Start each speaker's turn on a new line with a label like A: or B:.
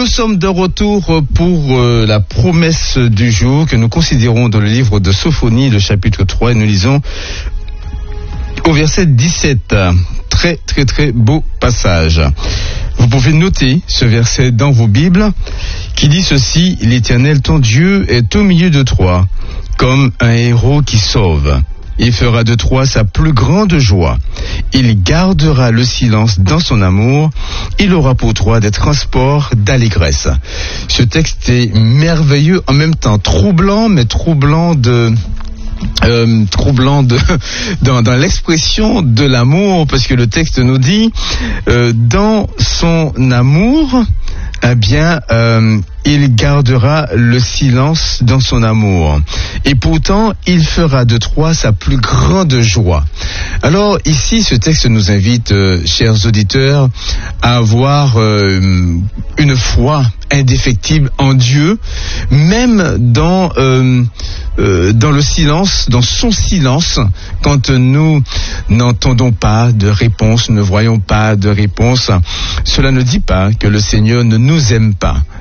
A: Nous sommes de retour pour la promesse du jour que nous considérons dans le livre de Sophonie, le chapitre 3, et nous lisons au verset 17. Très, très, très beau passage. Vous pouvez noter ce verset dans vos Bibles qui dit ceci: l'Éternel ton Dieu est au milieu de toi, comme un héros qui sauve. Il fera de toi sa plus grande joie. Il gardera le silence dans son amour. Il aura pour toi des transports d'allégresse. Ce texte est merveilleux, en même temps troublant, mais troublant dans l'expression de l'amour, parce que le texte nous dit dans son amour, eh bien, il gardera le silence dans son amour. Et pourtant, il fera de toi sa plus grande joie. Alors, ici, ce texte nous invite, chers auditeurs, à avoir une foi indéfectible en Dieu, même dans le silence, dans son silence, quand nous n'entendons pas de réponse, ne voyons pas de réponse. Cela ne dit pas que le Seigneur ne nous aime pas.